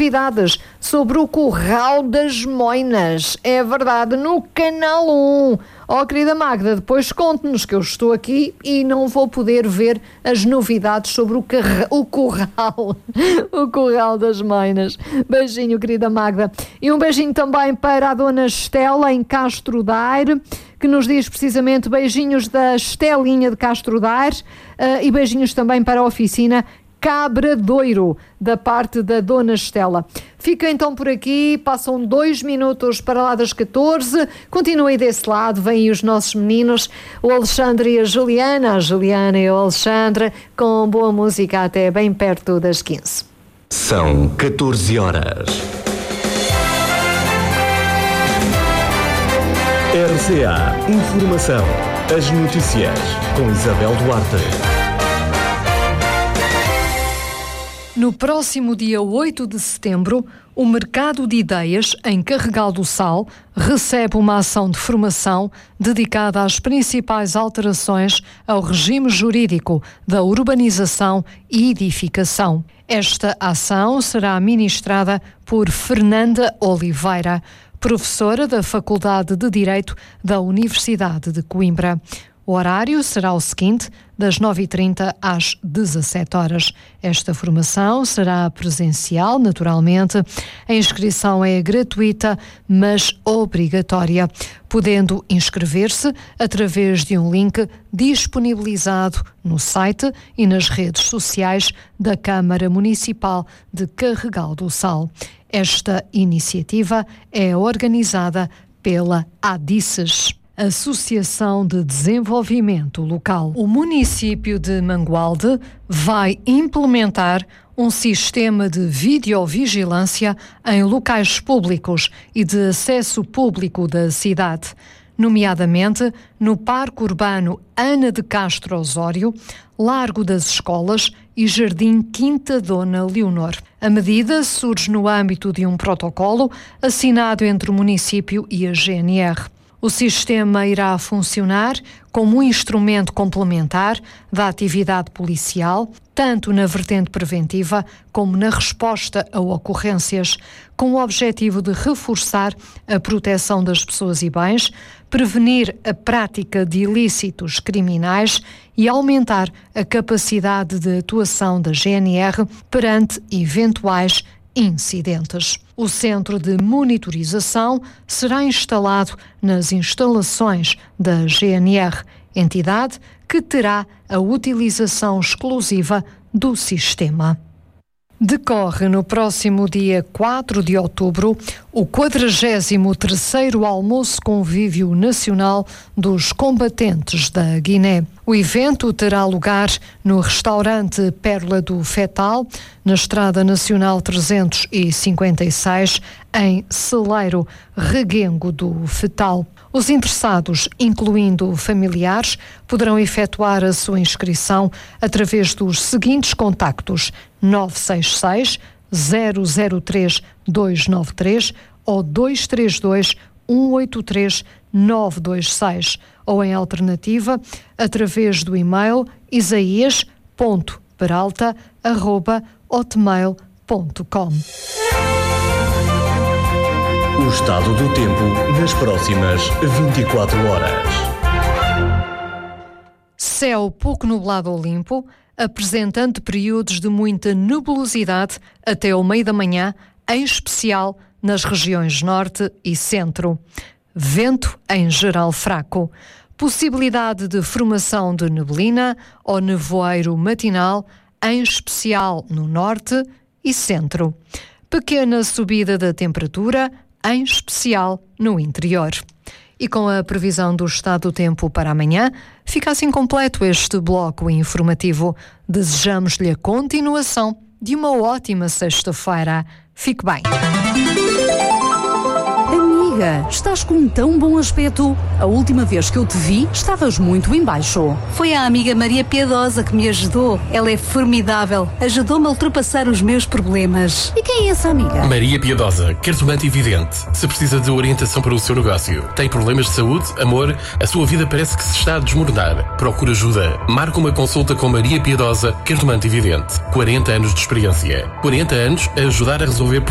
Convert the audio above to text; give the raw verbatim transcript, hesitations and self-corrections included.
novidades sobre o Curral das Moinas. É verdade, no Canal um. Oh, querida Magda, depois conte-nos que eu estou aqui e não vou poder ver as novidades sobre o, carra, o Curral, o Curral das Moinas. Beijinho, querida Magda. E um beijinho também para a dona Estela, em Castro Daire, que nos diz precisamente beijinhos da Estelinha de Castro Daire, uh, e beijinhos também para a oficina Cabradoiro, da parte da dona Estela. Fica então por aqui, passam dois minutos para lá das catorze, continuem desse lado, vêm os nossos meninos, o Alexandre e a Juliana, a Juliana e o Alexandre, com boa música até bem perto das quinze. São catorze horas. R C A Informação, as notícias, com Isabel Duarte. No próximo dia oito de setembro, o Mercado de Ideias, em Carregal do Sal, recebe uma ação de formação dedicada às principais alterações ao regime jurídico da urbanização e edificação. Esta ação será ministrada por Fernanda Oliveira, professora da Faculdade de Direito da Universidade de Coimbra. O horário será o seguinte, das nove e trinta às dezassete horas. Esta formação será presencial, naturalmente. A inscrição é gratuita, mas obrigatória, podendo inscrever-se através de um link disponibilizado no site e nas redes sociais da Câmara Municipal de Carregal do Sal. Esta iniciativa é organizada pela ADICES, Associação de Desenvolvimento Local. O município de Mangualde vai implementar um sistema de videovigilância em locais públicos e de acesso público da cidade, nomeadamente no Parque Urbano Ana de Castro Osório, Largo das Escolas e Jardim Quinta Dona Leonor. A medida surge no âmbito de um protocolo assinado entre o município e a G N R. O sistema irá funcionar como um instrumento complementar da atividade policial, tanto na vertente preventiva como na resposta a ocorrências, com o objetivo de reforçar a proteção das pessoas e bens, prevenir a prática de ilícitos criminais e aumentar a capacidade de atuação da G N R perante eventuais incidentes. O centro de monitorização será instalado nas instalações da G N R, entidade que terá a utilização exclusiva do sistema. Decorre no próximo dia quatro de outubro o quadragésimo terceiro Almoço Convívio Nacional dos Combatentes da Guiné. O evento terá lugar no restaurante Pérola do Fetal, na Estrada Nacional trezentos e cinquenta e seis, em Celeiro, Reguengo do Fetal. Os interessados, incluindo familiares, poderão efetuar a sua inscrição através dos seguintes contactos: nove seis seis, zero zero três, dois nove três ou dois três dois, um oito três, nove dois seis, ou em alternativa, através do e-mail isaias ponto peralta arroba hotmail ponto com. O estado do tempo nas próximas vinte e quatro horas. Céu pouco nublado ou limpo, apresentando períodos de muita nebulosidade até ao meio da manhã, em especial nas regiões norte e centro. Vento em geral fraco. Possibilidade de formação de neblina ou nevoeiro matinal, em especial no norte e centro. Pequena subida da temperatura, em especial no interior. E com a previsão do estado do tempo para amanhã, fica assim completo este bloco informativo. Desejamos-lhe a continuação de uma ótima sexta-feira. Fique bem. Amiga, estás com um tão bom aspecto. A última vez que eu te vi, estavas muito em baixo. Foi a amiga Maria Piedosa que me ajudou. Ela é formidável. Ajudou-me a ultrapassar os meus problemas. E quem é essa amiga? Maria Piedosa, cartomante evidente. Se precisa de orientação para o seu negócio, tem problemas de saúde, amor, a sua vida parece que se está a desmoronar. Procura ajuda. Marca uma consulta com Maria Piedosa, cartomante evidente. quarenta anos de experiência. quarenta anos a ajudar a resolver